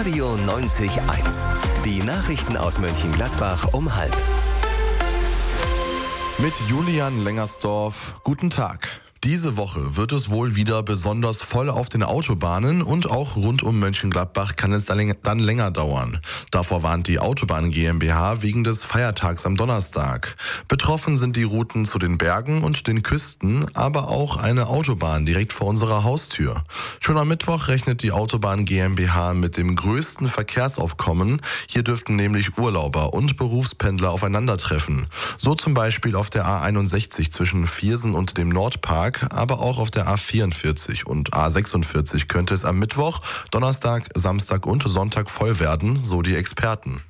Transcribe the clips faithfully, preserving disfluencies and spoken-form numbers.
Radio neunzig Komma eins. Die Nachrichten aus Mönchengladbach um halb. Mit Julian Lengersdorf. Guten Tag. Diese Woche wird es wohl wieder besonders voll auf den Autobahnen und auch rund um Mönchengladbach kann es dann länger dauern. Davor warnt die Autobahn GmbH wegen des Feiertags am Donnerstag. Betroffen sind die Routen zu den Bergen und den Küsten, aber auch eine Autobahn direkt vor unserer Haustür. Schon am Mittwoch rechnet die Autobahn GmbH mit dem größten Verkehrsaufkommen. Hier dürften nämlich Urlauber und Berufspendler aufeinandertreffen. So zum Beispiel auf der A einundsechzig zwischen Viersen und dem Nordpark. Aber auch auf der A vierundvierzig und A sechsundvierzig könnte es am Mittwoch, Donnerstag, Samstag und Sonntag voll werden, so die Experten.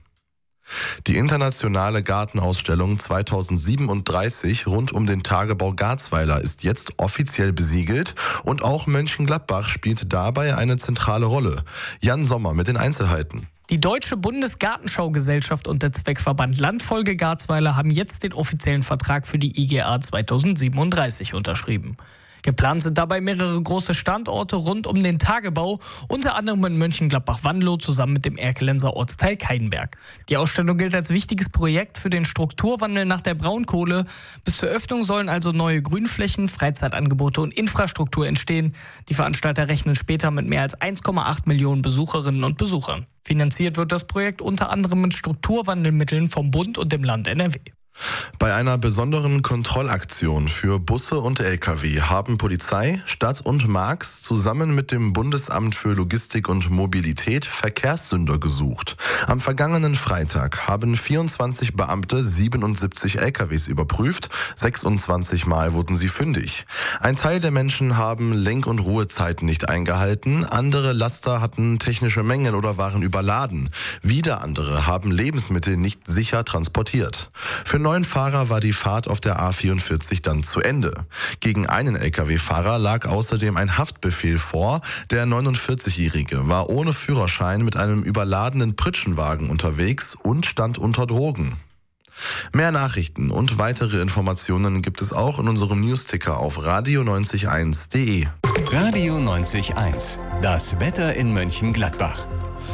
Die internationale Gartenausstellung zweitausendsiebenunddreißig rund um den Tagebau Garzweiler ist jetzt offiziell besiegelt und auch Mönchengladbach spielt dabei eine zentrale Rolle. Jan Sommer mit den Einzelheiten. Die Deutsche Bundesgartenschaugesellschaft und der Zweckverband Landfolge Garzweiler haben jetzt den offiziellen Vertrag für die I G A zweitausendsiebenunddreißig unterschrieben. Geplant sind dabei mehrere große Standorte rund um den Tagebau, unter anderem in Mönchengladbach-Wandelow zusammen mit dem Erkelenser Ortsteil Keidenberg. Die Ausstellung gilt als wichtiges Projekt für den Strukturwandel nach der Braunkohle. Bis zur Öffnung sollen also neue Grünflächen, Freizeitangebote und Infrastruktur entstehen. Die Veranstalter rechnen später mit mehr als eins Komma acht Millionen Besucherinnen und Besuchern. Finanziert wird das Projekt unter anderem mit Strukturwandelmitteln vom Bund und dem Land N R W. Bei einer besonderen Kontrollaktion für Busse und L K W haben Polizei, Stadt und Marx zusammen mit dem Bundesamt für Logistik und Mobilität Verkehrssünder gesucht. Am vergangenen Freitag haben vierundzwanzig Beamte siebenundsiebzig L K Ws überprüft, sechsundzwanzig Mal wurden sie fündig. Ein Teil der Menschen haben Lenk- und Ruhezeiten nicht eingehalten, andere Laster hatten technische Mängel oder waren überladen. Wieder andere haben Lebensmittel nicht sicher transportiert. Für neun Fahrer war die Fahrt auf der A vierundvierzig dann zu Ende. Gegen einen L K W-Fahrer lag außerdem ein Haftbefehl vor. Der neunundvierzigjährige war ohne Führerschein mit einem überladenen Pritschenwagen unterwegs und stand unter Drogen. Mehr Nachrichten und weitere Informationen gibt es auch in unserem Newsticker auf radio neunzig Komma eins punkt de. Radio neunzig Komma eins. Das Wetter in Mönchengladbach.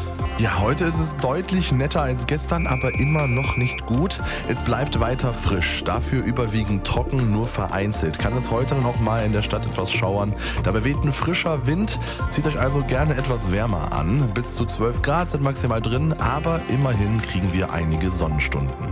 Ja, heute ist es deutlich netter als gestern, aber immer noch nicht gut. Es bleibt weiter frisch, dafür überwiegend trocken, nur vereinzelt. Kann es heute noch mal in der Stadt etwas schauern. Dabei weht ein frischer Wind, zieht euch also gerne etwas wärmer an. Bis zu zwölf Grad sind maximal drin, aber immerhin kriegen wir einige Sonnenstunden.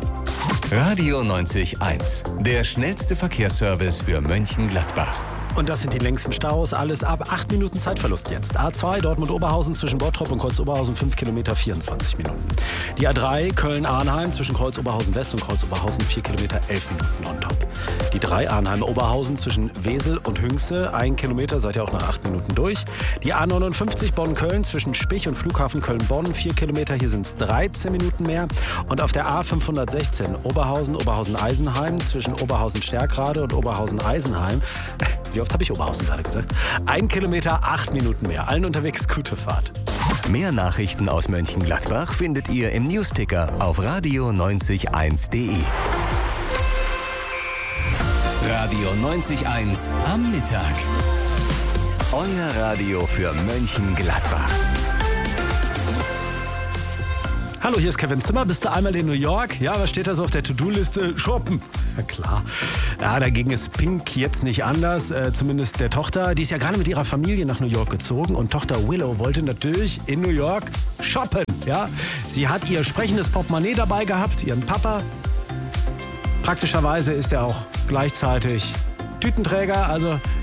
Radio neunzig Komma eins, der schnellste Verkehrsservice für Mönchengladbach. Und das sind die längsten Staus. Alles ab acht Minuten Zeitverlust jetzt. A zwei Dortmund-Oberhausen zwischen Bottrop und Kreuz-Oberhausen fünf Kilometer vierundzwanzig Minuten. Die A drei Köln-Arnheim zwischen Kreuz-Oberhausen-West und Kreuz-Oberhausen vier Kilometer elf Minuten on top. Die drei Arnheim-Oberhausen zwischen Wesel und Hünxe ein Kilometer, seid ihr auch nach acht Minuten durch. Die A neunundfünfzig Bonn-Köln zwischen Spich und Flughafen Köln-Bonn vier Kilometer, hier sind es dreizehn Minuten mehr. Und auf der A fünfhundertsechzehn Oberhausen, Oberhausen-Eisenheim zwischen Oberhausen-Stärkrade und Oberhausen-Eisenheim. Wie oft habe ich Oberhausen gerade gesagt? Ein Kilometer, acht Minuten mehr. Allen unterwegs gute Fahrt. Mehr Nachrichten aus Mönchengladbach findet ihr im Newsticker auf radio neunzig Komma eins punkt de. Radio neunzig Komma eins am Mittag. Euer Radio für Mönchengladbach. Hallo, hier ist Kevin Zimmer. Bist du einmal in New York? Ja, was steht da so auf der To-Do-Liste? Shoppen. Ja, klar. Ja, dagegen ist Pink jetzt nicht anders. Äh, zumindest der Tochter. Die ist ja gerade mit ihrer Familie nach New York gezogen. Und Tochter Willow wollte natürlich in New York shoppen. Ja? Sie hat ihr sprechendes Portemonnaie dabei gehabt, ihren Papa. Praktischerweise ist er auch gleichzeitig Tütenträger. Also